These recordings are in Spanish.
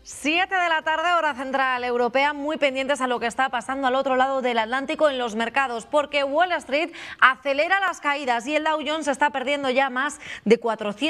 7 de la tarde, hora central europea, muy pendientes a lo que está pasando al otro lado del Atlántico en los mercados, porque Wall Street acelera las caídas y el Dow Jones está perdiendo ya más de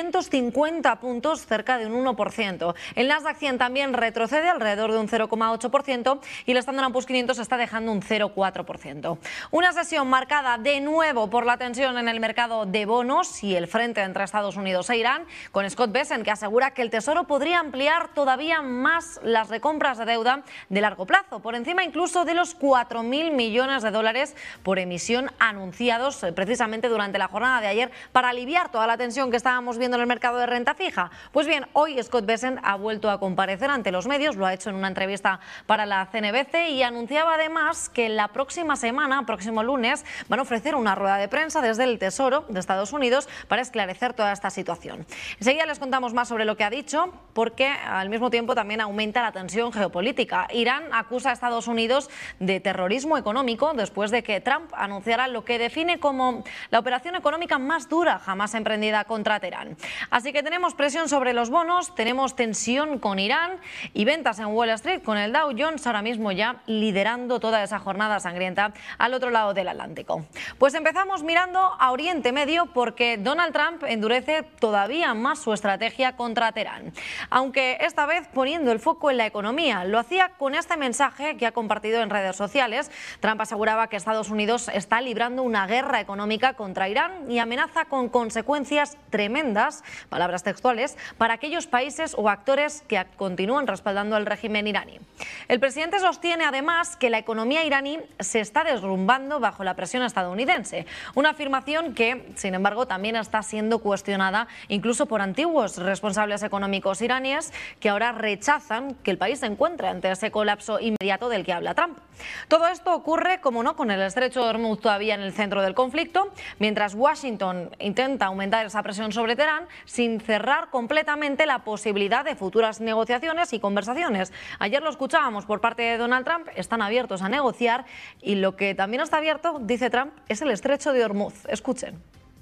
450 puntos, cerca de un 1%. El Nasdaq 100 también retrocede alrededor de un 0,8% y el Standard & Poor's 500 está dejando un 0,4%. Una sesión marcada de nuevo por la tensión en el mercado de bonos y el frente entre Estados Unidos e Irán, con Scott Bessent, que asegura que el Tesoro podría ampliar todavía más las recompras de deuda de largo plazo, por encima incluso de los 4.000 millones de dólares por emisión anunciados precisamente durante la jornada de ayer para aliviar toda la tensión que estábamos viendo en el mercado de renta fija. Pues bien, hoy Scott Bessent ha vuelto a comparecer ante los medios, lo ha hecho en una entrevista para la CNBC y anunciaba además que la próxima semana, próximo lunes, van a ofrecer una rueda de prensa desde el Tesoro de Estados Unidos para esclarecer toda esta situación. Enseguida les contamos más sobre lo que ha dicho, porque al mismo tiempo también aumenta la tensión geopolítica. Irán acusa a Estados Unidos de terrorismo económico después de que Trump anunciara lo que define como la operación económica más dura jamás emprendida contra Teherán. Así que tenemos presión sobre los bonos, tenemos tensión con Irán y ventas en Wall Street, con el Dow Jones ahora mismo ya liderando toda esa jornada sangrienta al otro lado del Atlántico. Pues empezamos mirando a Oriente Medio, porque Donald Trump endurece todavía más su estrategia contra Teherán, aunque esta vez poniendo el foco en la economía. Lo hacía con este mensaje que ha compartido en redes sociales. Trump aseguraba que Estados Unidos está librando una guerra económica contra Irán y amenaza con consecuencias tremendas, palabras textuales, para aquellos países o actores que continúan respaldando al régimen iraní. El presidente sostiene además que la economía iraní se está derrumbando bajo la presión estadounidense, una afirmación que, sin embargo, también está siendo cuestionada incluso por antiguos responsables económicos iraníes que ahora rechazan que el país se encuentre ante ese colapso inmediato del que habla Trump. Todo esto ocurre, como no, con el estrecho de Hormuz todavía en el centro del conflicto, mientras Washington intenta aumentar esa presión sobre Teherán sin cerrar completamente la posibilidad de futuras negociaciones y conversaciones. Ayer lo escuchábamos por parte de Donald Trump, están abiertos a negociar y lo que también está abierto, dice Trump, es el estrecho de Hormuz. Escuchen.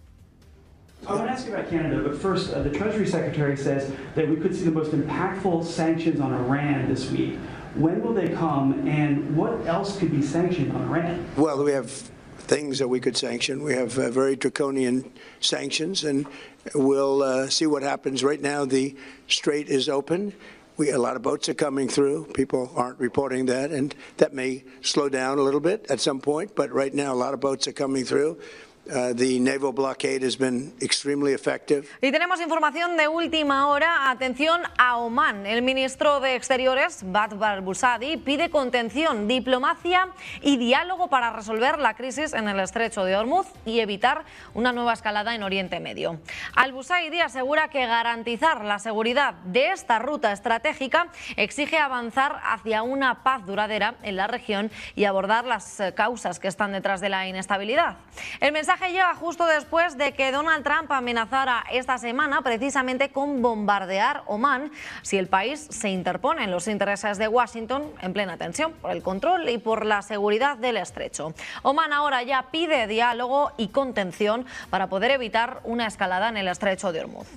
I want to ask you about Canada, but first, the Treasury Secretary says that we could see the most impactful sanctions on Iran this week. When will they come, and what else could be sanctioned on Iran? Well, we have things that we could sanction. We have very draconian sanctions, and we'll see what happens. Right now, the strait is open. A lot of boats are coming through. People aren't reporting that, and that may slow down a little bit at some point, but right now a lot of boats are coming through. The naval blockade has been extremely effective. Y tenemos información de última hora. Atención a Omán. El ministro de Exteriores, Badr al-Busadi, pide contención, diplomacia y diálogo para resolver la crisis en el estrecho de Hormuz y evitar una nueva escalada en Oriente Medio. Al-Busadi asegura que garantizar la seguridad de esta ruta estratégica exige avanzar hacia una paz duradera en la región y abordar las causas que están detrás de la inestabilidad. El mensaje llega justo después de que Donald Trump amenazara esta semana precisamente con bombardear Omán si el país se interpone en los intereses de Washington en plena tensión por el control y por la seguridad del estrecho. Omán ahora ya pide diálogo y contención para poder evitar una escalada en el estrecho de Hormuz.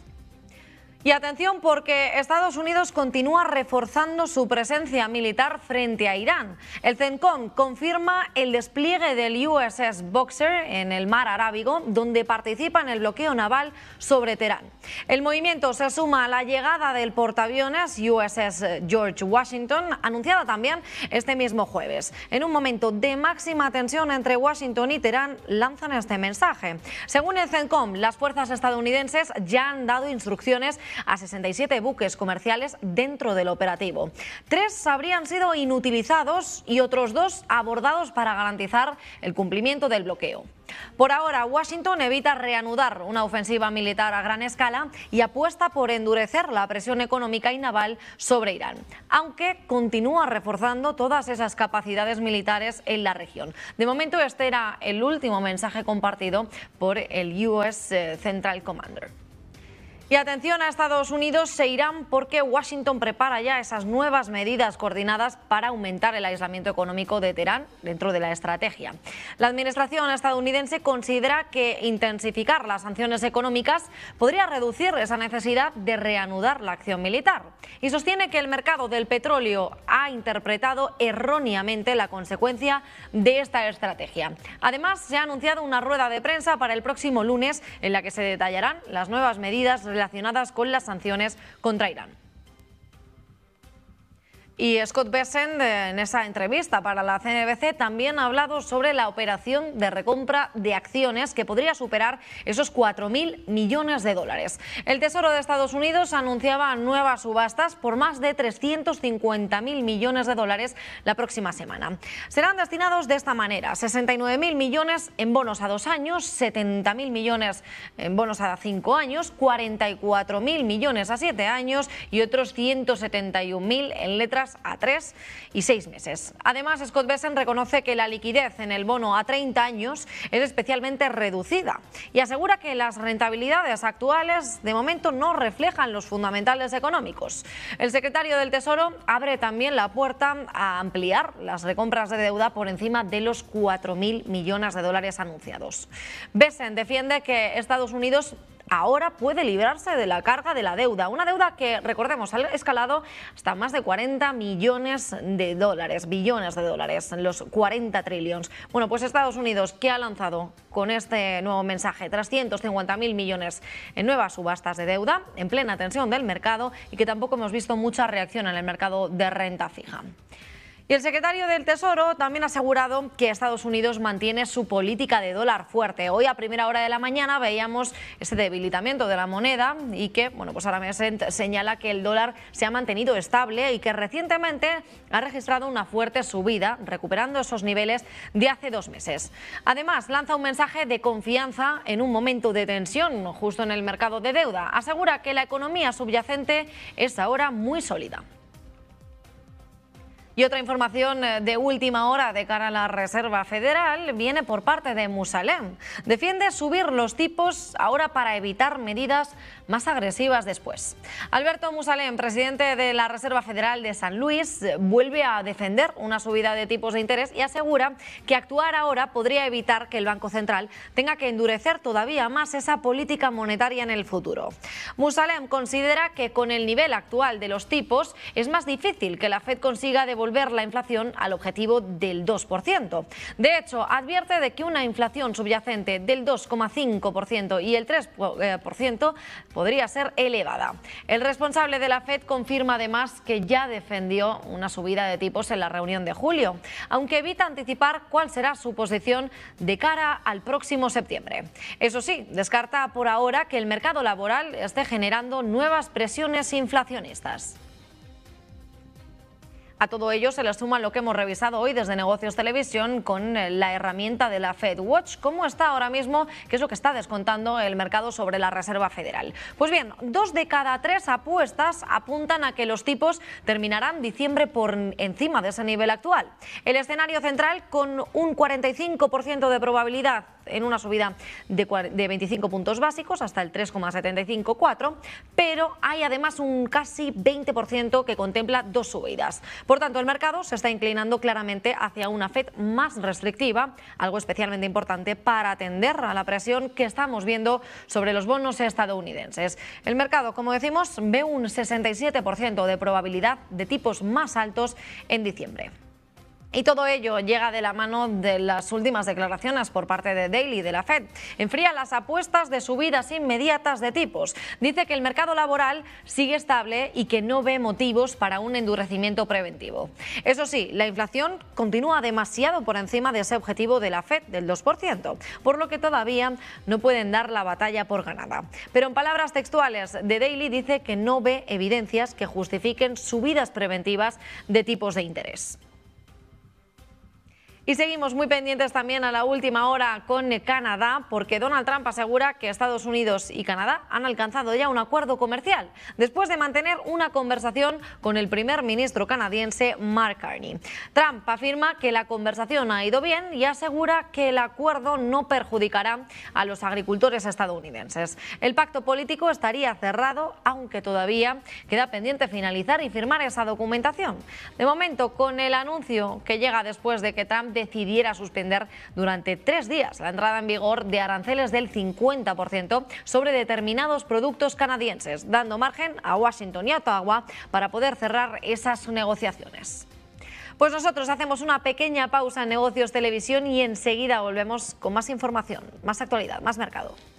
Y atención, porque Estados Unidos continúa reforzando su presencia militar frente a Irán. El CENTCOM confirma el despliegue del USS Boxer en el mar Arábigo, donde participa en el bloqueo naval sobre Teherán. El movimiento se suma a la llegada del portaaviones USS George Washington, anunciada también este mismo jueves. En un momento de máxima tensión entre Washington y Teherán, lanzan este mensaje. Según el CENTCOM, las fuerzas estadounidenses ya han dado instrucciones a 67 buques comerciales dentro del operativo. 3 habrían sido inutilizados y otros 2 abordados para garantizar el cumplimiento del bloqueo. Por ahora, Washington evita reanudar una ofensiva militar a gran escala y apuesta por endurecer la presión económica y naval sobre Irán, aunque continúa reforzando todas esas capacidades militares en la región. De momento, este era el último mensaje compartido por el US Central Commander. Y atención a Estados Unidos, se irán porque Washington prepara ya esas nuevas medidas coordinadas para aumentar el aislamiento económico de Teherán dentro de la estrategia. La administración estadounidense considera que intensificar las sanciones económicas podría reducir esa necesidad de reanudar la acción militar. Y sostiene que el mercado del petróleo ha interpretado erróneamente la consecuencia de esta estrategia. Además, se ha anunciado una rueda de prensa para el próximo lunes en la que se detallarán las nuevas medidas relacionadas con las sanciones contra Irán. Y Scott Bessent, en esa entrevista para la CNBC, también ha hablado sobre la operación de recompra de acciones que podría superar esos 4.000 millones de dólares. El Tesoro de Estados Unidos anunciaba nuevas subastas por más de 350.000 millones de dólares la próxima semana. Serán destinados de esta manera: 69.000 millones en bonos a 2 años, 70.000 millones en bonos a 5 años, 44.000 millones a 7 años y otros 171.000 en letras a 3 y 6 meses. Además, Scott Bessent reconoce que la liquidez en el bono a 30 años es especialmente reducida y asegura que las rentabilidades actuales de momento no reflejan los fundamentales económicos. El secretario del Tesoro abre también la puerta a ampliar las recompras de deuda por encima de los 4.000 millones de dólares anunciados. Bessent defiende que Estados Unidos ahora puede librarse de la carga de la deuda, una deuda que, recordemos, ha escalado hasta más de 40 millones de dólares, billones de dólares, los 40 trillones. Bueno, pues Estados Unidos, que ha lanzado con este nuevo mensaje 350.000 millones en nuevas subastas de deuda, en plena tensión del mercado, y que tampoco hemos visto mucha reacción en el mercado de renta fija. Y el secretario del Tesoro también ha asegurado que Estados Unidos mantiene su política de dólar fuerte. Hoy a primera hora de la mañana veíamos ese debilitamiento de la moneda y que, bueno, pues ahora Bessent señala que el dólar se ha mantenido estable y que recientemente ha registrado una fuerte subida, recuperando esos niveles de hace 2 meses. Además, lanza un mensaje de confianza en un momento de tensión justo en el mercado de deuda. Asegura que la economía subyacente es ahora muy sólida. Y otra información de última hora de cara a la Reserva Federal viene por parte de Musalem. Defiende subir los tipos ahora para evitar medidas más agresivas después. Alberto Musalem, presidente de la Reserva Federal de San Luis, vuelve a defender una subida de tipos de interés y asegura que actuar ahora podría evitar que el Banco Central tenga que endurecer todavía más esa política monetaria en el futuro. Musalem considera que con el nivel actual de los tipos es más difícil que la Fed consiga devolver la inflación al objetivo del 2%. De hecho, advierte de que una inflación subyacente del 2,5% y el 3% podría ser elevada. El responsable de la Fed confirma además que ya defendió una subida de tipos en la reunión de julio, aunque evita anticipar cuál será su posición de cara al próximo septiembre. Eso sí, descarta por ahora que el mercado laboral esté generando nuevas presiones inflacionistas. A todo ello se le suma lo que hemos revisado hoy desde Negocios Televisión con la herramienta de la Fed Watch. ¿Cómo está ahora mismo? ¿Qué es lo que está descontando el mercado sobre la Reserva Federal? Pues bien, 2 de cada 3 apuestas apuntan a que los tipos terminarán diciembre por encima de ese nivel actual. El escenario central con un 45% de probabilidad en una subida de 25 puntos básicos hasta el 3,754, pero hay además un casi 20% que contempla 2 subidas. Por tanto, el mercado se está inclinando claramente hacia una Fed más restrictiva, algo especialmente importante para atender a la presión que estamos viendo sobre los bonos estadounidenses. El mercado, como decimos, ve un 67% de probabilidad de tipos más altos en diciembre. Y todo ello llega de la mano de las últimas declaraciones por parte de Daly de la Fed. Enfría las apuestas de subidas inmediatas de tipos. Dice que el mercado laboral sigue estable y que no ve motivos para un endurecimiento preventivo. Eso sí, la inflación continúa demasiado por encima de ese objetivo de la Fed del 2%, por lo que todavía no pueden dar la batalla por ganada. Pero en palabras textuales de Daly dice que no ve evidencias que justifiquen subidas preventivas de tipos de interés. Y seguimos muy pendientes también a la última hora con Canadá, porque Donald Trump asegura que Estados Unidos y Canadá han alcanzado ya un acuerdo comercial, después de mantener una conversación con el primer ministro canadiense Mark Carney. Trump afirma que la conversación ha ido bien y asegura que el acuerdo no perjudicará a los agricultores estadounidenses. El pacto político estaría cerrado, aunque todavía queda pendiente finalizar y firmar esa documentación. De momento, con el anuncio que llega después de que Trump decidiera suspender durante 3 días la entrada en vigor de aranceles del 50% sobre determinados productos canadienses, dando margen a Washington y a Ottawa para poder cerrar esas negociaciones. Pues nosotros hacemos una pequeña pausa en Negocios Televisión y enseguida volvemos con más información, más actualidad, más mercado.